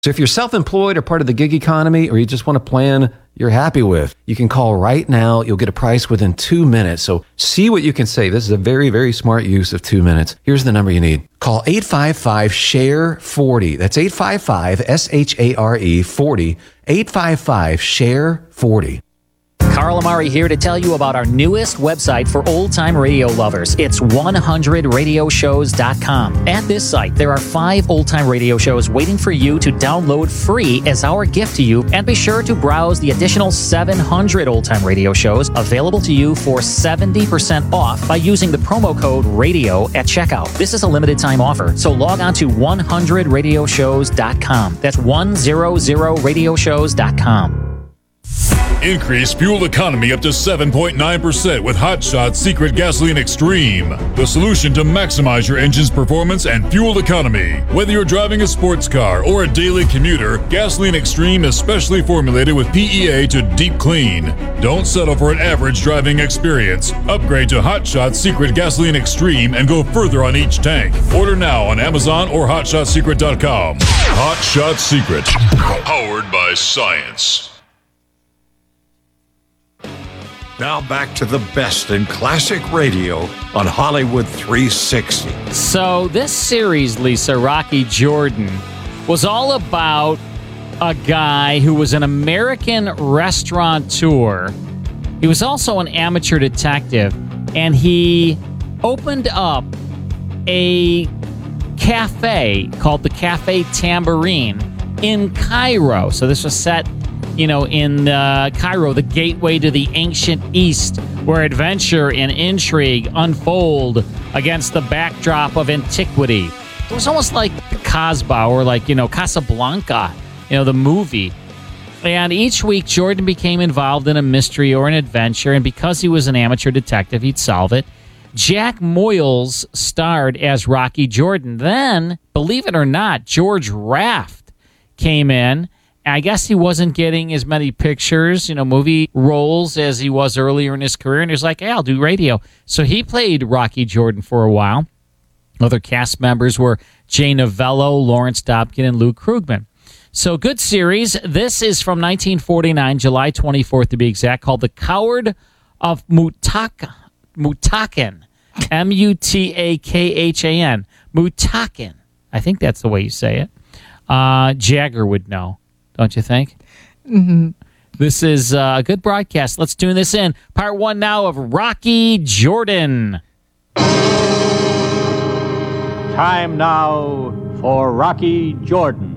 So if you're self-employed or part of the gig economy, or you just want a plan you're happy with, you can call right now. You'll get a price within 2 minutes. So see what you can save. This is a very, very smart use of 2 minutes. Here's the number you need. Call 855-SHARE-40. That's 855-SHARE-40. 855-SHARE-40. Carl Amari here to tell you about our newest website for old-time radio lovers. It's 100radioshows.com. At this site, there are 5 old-time radio shows waiting for you to download free as our gift to you, and be sure to browse the additional 700 old-time radio shows available to you for 70% off by using the promo code RADIO at checkout. This is a limited-time offer, so log on to 100radioshows.com. That's 100radioshows.com. Increase fuel economy up to 7.9% with Hot Shot Secret Gasoline Extreme, the solution to maximize your engine's performance and fuel economy. Whether you're driving a sports car or a daily commuter, Gasoline Extreme is specially formulated with PEA to deep clean. Don't settle for an average driving experience. Upgrade to Hot Shot Secret Gasoline Extreme and go further on each tank. Order now on Amazon or HotShotSecret.com. Hot Shot Secret, powered by science. Now back to the best in classic radio on Hollywood 360. So this series, Lisa, Rocky Jordan, was all about a guy who was an American restaurateur. He was also an amateur detective, and he opened up a cafe called the Cafe Tambourine in Cairo. So this was set in Cairo, the gateway to the ancient East, where adventure and intrigue unfold against the backdrop of antiquity. It was almost like the Casbah, or Casablanca, the movie. And each week, Jordan became involved in a mystery or an adventure, and because he was an amateur detective, he'd solve it. Jack Moyles starred as Rocky Jordan. Then, believe it or not, George Raft came in. I guess he wasn't getting as many pictures, movie roles as he was earlier in his career. And he was like, hey, I'll do radio. So he played Rocky Jordan for a while. Other cast members were Jay Novello, Lawrence Dobkin, and Lou Krugman. So good series. This is from 1949, July 24th to be exact, called The Coward of Mutakan. Mutakhan. Mutakan. I think that's the way you say it. Jagger would know. Don't you think? Mm-hmm. This is a good broadcast. Let's tune this in. Part 1 now of Rocky Jordan. Time now for Rocky Jordan.